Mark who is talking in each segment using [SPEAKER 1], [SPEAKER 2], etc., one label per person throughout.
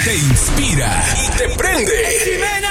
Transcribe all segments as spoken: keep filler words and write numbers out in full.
[SPEAKER 1] te inspira y te prende.
[SPEAKER 2] ¡Ximena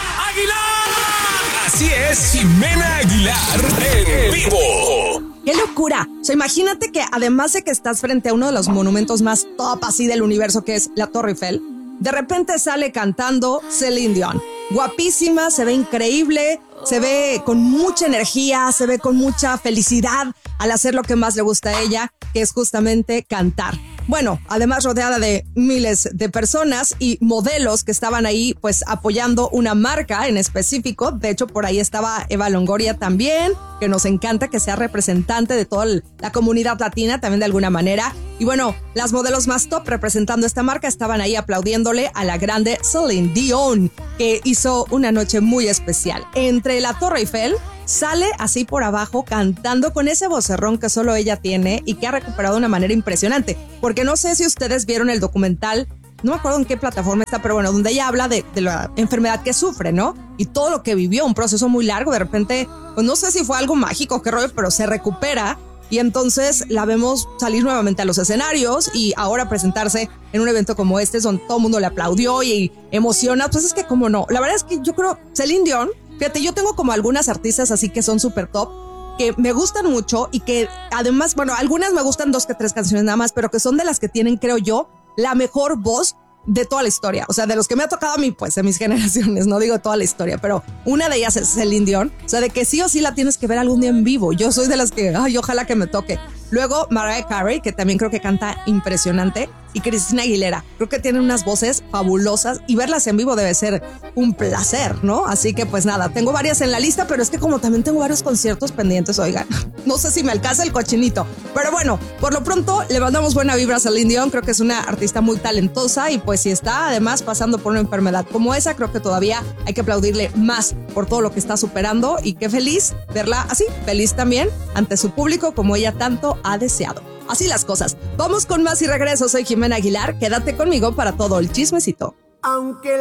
[SPEAKER 2] Aguilar!
[SPEAKER 1] Así es, Ximena Aguilar en vivo.
[SPEAKER 3] ¡Qué locura! O sea, imagínate que además de que estás frente a uno de los monumentos más top así del universo, que es la Torre Eiffel, de repente sale cantando Celine Dion. Guapísima, se ve increíble, se ve con mucha energía, se ve con mucha felicidad al hacer lo que más le gusta a ella, que es justamente cantar. Bueno, además rodeada de miles de personas y modelos que estaban ahí pues apoyando una marca en específico. De hecho, por ahí estaba Eva Longoria también, que nos encanta que sea representante de toda la comunidad latina también de alguna manera. Y bueno, las modelos más top representando esta marca estaban ahí aplaudiéndole a la grande Celine Dion, que hizo una noche muy especial. Entre la Torre Eiffel sale así por abajo cantando con ese vocerrón que solo ella tiene y que ha recuperado de una manera impresionante. Porque no sé si ustedes vieron el documental, no me acuerdo en qué plataforma está, pero bueno, donde ella habla de, de la enfermedad que sufre, ¿no? Y todo lo que vivió, un proceso muy largo, de repente, pues no sé si fue algo mágico, qué rollo, pero se recupera y entonces la vemos salir nuevamente a los escenarios y ahora presentarse en un evento como este, donde todo el mundo le aplaudió y emociona. Pues es que cómo no, la verdad es que yo creo, Celine Dion, fíjate, yo tengo como algunas artistas así que son súper top, que me gustan mucho y que además, bueno, algunas me gustan dos que tres canciones nada más, pero que son de las que tienen, creo yo, la mejor voz de toda la historia. O sea, de los que me ha tocado a mí, pues, de mis generaciones, no digo toda la historia, pero una de ellas es Celine Dion. O sea, de que sí o sí la tienes que ver algún día en vivo. Yo soy de las que, ay, ojalá que me toque. Luego, Mariah Carey, que también creo que canta impresionante. Y Cristina Aguilera, creo que tienen unas voces fabulosas y verlas en vivo debe ser un placer, ¿no? Así que pues nada, tengo varias en la lista, pero es que como también tengo varios conciertos pendientes, oigan, no sé si me alcanza el cochinito, pero bueno, por lo pronto le mandamos buena vibra a Celine Dion, creo que es una artista muy talentosa y pues si está además pasando por una enfermedad como esa, creo que todavía hay que aplaudirle más por todo lo que está superando y qué feliz verla así, feliz también ante su público como ella tanto ha deseado. Así las cosas. Vamos con más y regreso. Soy Ximena Aguilar. Quédate conmigo para todo el chismecito.
[SPEAKER 2] Aunque